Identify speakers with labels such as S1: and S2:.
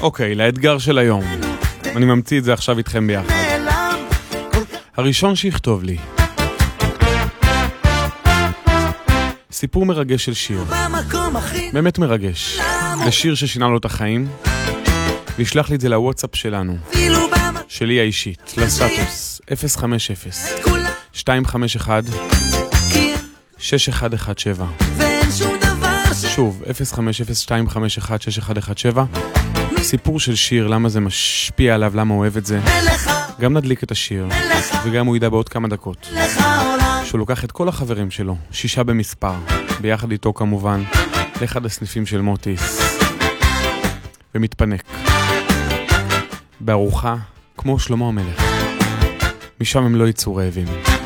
S1: אוקיי, לאתגר של היום. אני ממציא את זה עכשיו איתכם ביחד. הראשון שיכתוב לי סיפור מרגש של שיר, באמת מרגש, לשיר ששינה לו את החיים, וישלח לי את זה לוואטסאפ שלנו, שלי האישית, לסטטוס 050-251-6117. שוב, 050-251-6117. סיפור של שיר, למה זה משפיע עליו, למה הוא אוהב את זה. גם נדליק את השיר, וגם הוא ידע בעוד כמה דקות שהוא לוקח את כל החברים שלו, 6 במספר, ביחד איתו כמובן, לאחד הסניפים של מוטיס, ומתפנק בארוחה כמו שלמה המלך. משם הם לא יצאו רעבים.